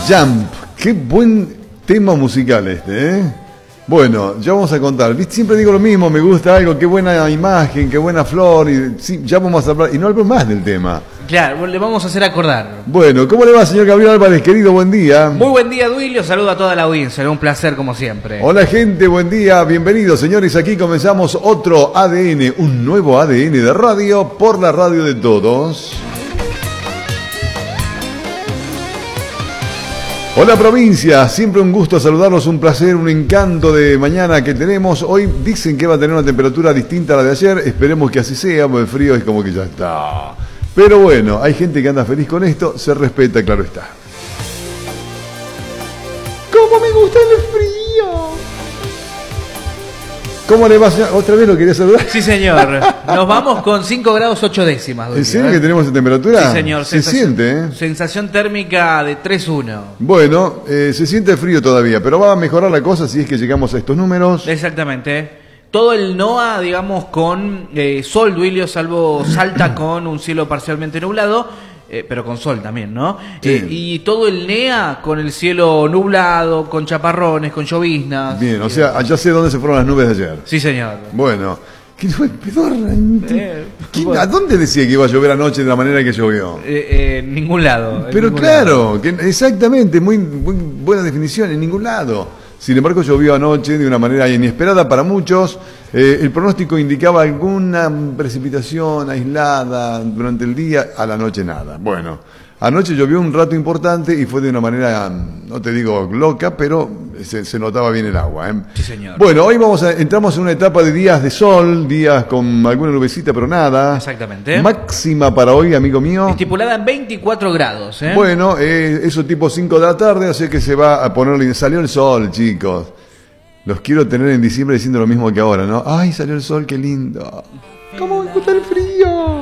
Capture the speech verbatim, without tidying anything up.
Jump, qué buen tema musical este, ¿eh? Bueno, ya vamos a contar. Siempre digo lo mismo, me gusta algo, qué buena imagen, qué buena flor, y sí, ya vamos a hablar, y no hablo más del tema. Claro, le vamos a hacer acordar. Bueno, ¿cómo le va, señor Gabriel Álvarez, querido? Buen día. Muy buen día, Duilio, saludo a toda la audiencia, un placer como siempre. Hola gente, buen día, bienvenidos señores, aquí comenzamos otro A D N, un nuevo A D N de radio por la radio de todos. Hola provincia, siempre un gusto saludarlos, un placer, un encanto de mañana que tenemos. Hoy dicen que va a tener una temperatura distinta a la de ayer, esperemos que así sea, porque el frío es como que ya está. Pero bueno, hay gente que anda feliz con esto, se respeta, claro está. ¿Cómo me gusta el frío? ¿Cómo le va, señor? ¿Otra vez lo quería saludar? Sí, señor. Nos vamos con cinco grados ocho décimas. Duilio, ¿En serio ¿eh? que tenemos esa temperatura? Sí, señor. Se siente, ¿eh? Sensación térmica de tres uno. Bueno, eh, se siente frío todavía, pero va a mejorar la cosa si es que llegamos a estos números. Exactamente. Todo el NOA, digamos, con eh, sol, Duilio, salvo Salta con un cielo parcialmente nublado. Eh, pero con sol también, ¿no? Sí. Eh, y todo el NEA con el cielo nublado, con chaparrones, con lloviznas. Bien, o sea, ya sé dónde se fueron las nubes de ayer. Sí, señor. Bueno, ¿qué fue pedorra? Eh, ¿Quién- bueno. ¿A dónde decía que iba a llover anoche de la manera que llovió? Eh, eh, en ningún lado. en Pero ningún claro, lado. que exactamente, muy, muy buena definición, en ningún lado. Sin embargo, llovió anoche de una manera inesperada para muchos. Eh, el pronóstico indicaba alguna precipitación aislada durante el día, a la noche nada. Bueno, anoche llovió un rato importante y fue de una manera, no te digo loca, pero se, se notaba bien el agua, ¿eh? Sí, señor. Bueno, hoy vamos a, entramos en una etapa de días de sol, días con alguna nubecita, pero nada. Exactamente. Máxima para hoy, amigo mío. Estipulada en veinticuatro grados, ¿eh? Bueno, eh, eso tipo cinco de la tarde, así que se va a poner, salió el sol, chicos. Los quiero tener en diciembre diciendo lo mismo que ahora, ¿no? Ay, salió el sol, qué lindo. ¿Cómo me gusta el frío?